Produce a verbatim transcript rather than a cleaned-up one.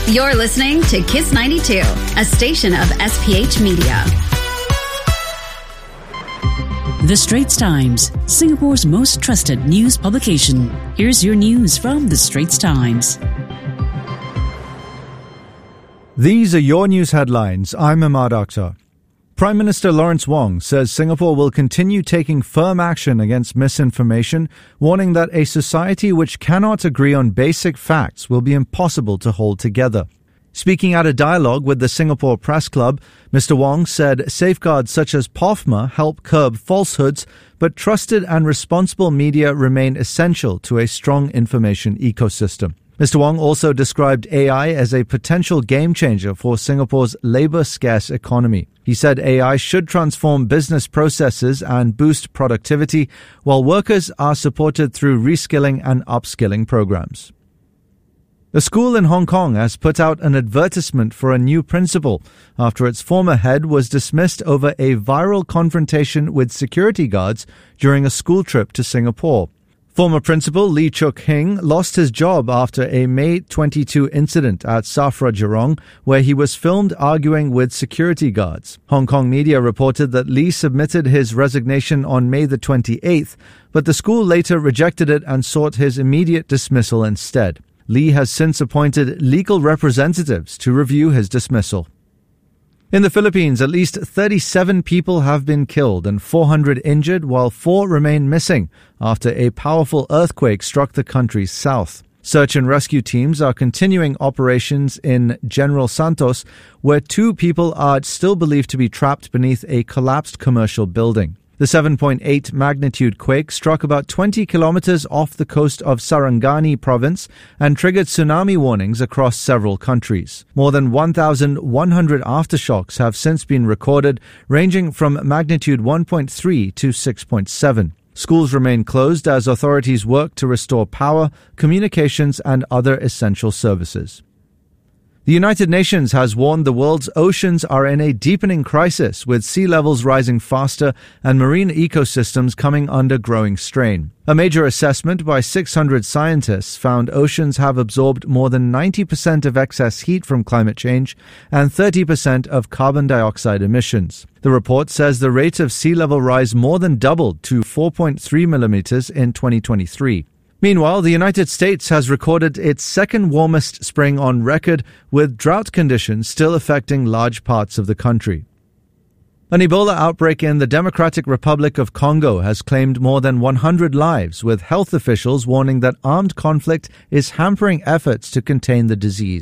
You're listening to Kiss ninety-two, a station of S P H Media. The Straits Times, Singapore's most trusted news publication. Here's your news from The Straits Times. These are your news headlines. I'm Ahmad Akhtar. Prime Minister Lawrence Wong says Singapore will continue taking firm action against misinformation, warning that a society which cannot agree on basic facts will be impossible to hold together. Speaking at a dialogue with the Singapore Press Club, Mister Wong said safeguards such as P O F M A help curb falsehoods, but trusted and responsible media remain essential to a strong information ecosystem. Mister Wong also described A I as a potential game changer for Singapore's labour-scarce economy. He said A I should transform business processes and boost productivity, while workers are supported through reskilling and upskilling programs. A school in Hong Kong has put out an advertisement for a new principal after its former head was dismissed over a viral confrontation with security guards during a school trip to Singapore. Former principal Lee Chook Hing lost his job after a May twenty-second incident at SAFRA Jurong, where he was filmed arguing with security guards. Hong Kong media reported that Lee submitted his resignation on May the twenty-eighth, but the school later rejected it and sought his immediate dismissal instead. Lee has since appointed legal representatives to review his dismissal. In the Philippines, at least thirty-seven people have been killed and four hundred injured, while four remain missing after a powerful earthquake struck the country's south. Search and rescue teams are continuing operations in General Santos, where two people are still believed to be trapped beneath a collapsed commercial building. The seven point eight magnitude quake struck about twenty kilometers off the coast of Sarangani province and triggered tsunami warnings across several countries. More than one thousand one hundred aftershocks have since been recorded, ranging from magnitude one point three to six point seven. Schools remain closed as authorities work to restore power, communications, and other essential services. The United Nations has warned the world's oceans are in a deepening crisis, with sea levels rising faster and marine ecosystems coming under growing strain. A major assessment by six hundred scientists found oceans have absorbed more than ninety percent of excess heat from climate change and thirty percent of carbon dioxide emissions. The report says the rate of sea level rise more than doubled to four point three millimeters in twenty twenty-three. Meanwhile, the United States has recorded its second warmest spring on record, with drought conditions still affecting large parts of the country. An Ebola outbreak in the Democratic Republic of Congo has claimed more than one hundred lives, with health officials warning that armed conflict is hampering efforts to contain the disease.